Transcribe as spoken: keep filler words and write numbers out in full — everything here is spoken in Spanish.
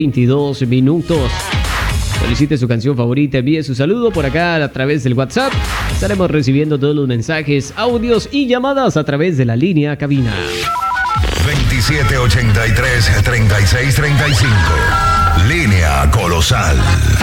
veintidós minutos. Solicite su canción favorita, envíe su saludo por acá a través del WhatsApp. Estaremos recibiendo todos los mensajes, audios y llamadas a través de la línea cabina. veintisiete ochenta y tres, treinta y seis treinta y cinco. Línea Colosal.